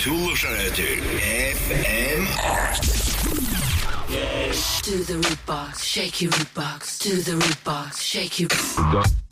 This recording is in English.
Слушаете FM. To the root box, shake your root box. To the root box, shake your.